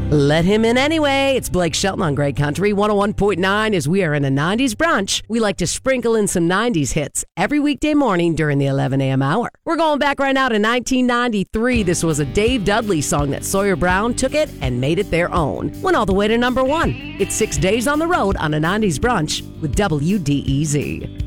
Let him in anyway. It's Blake Shelton on Great Country 101.9. As we are in a 90s brunch, we like to sprinkle in some 90s hits every weekday morning during the 11 a.m. hour. We're going back right now to 1993. This was a Dave Dudley song that Sawyer Brown took it and made it their own. Went all the way to number one. It's 6 days on the road on a 90s brunch with WDEZ.